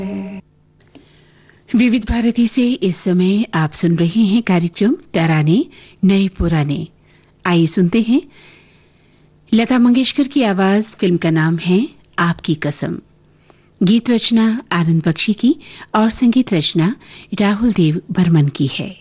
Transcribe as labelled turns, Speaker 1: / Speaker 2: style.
Speaker 1: विविध भारती से इस समय आप सुन रहे हैं कार्यक्रम तराने नए पुराने। आइए सुनते हैं लता मंगेशकर की आवाज। फिल्म का नाम है आपकी कसम। गीत रचना आनंद बख्शी की और संगीत रचना राहुल देव बर्मन की है।